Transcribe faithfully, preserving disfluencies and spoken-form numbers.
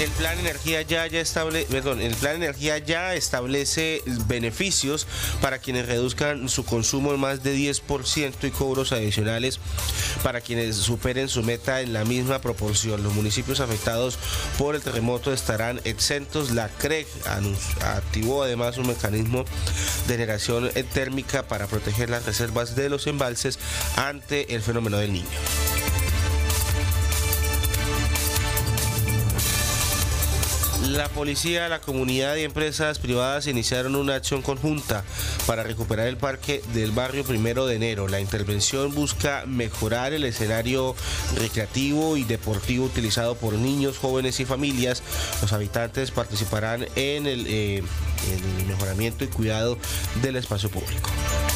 El plan Energía Ya, ya estable, perdón, el plan Energía Ya establece beneficios para quienes reduzcan su consumo en más de diez por ciento y cobros adicionales para quienes superen su meta en la misma proporción. Los municipios afectados por el terremoto estarán exentos. La C R E G activó además un mecanismo de generación térmica para proteger las reservas de los embalses ante el fenómeno del Niño. La policía, la comunidad y empresas privadas iniciaron una acción conjunta para recuperar el parque del barrio Primero de Enero. La intervención busca mejorar el escenario recreativo y deportivo utilizado por niños, jóvenes y familias. Los habitantes participarán en el, eh, en el mejoramiento y cuidado del espacio público.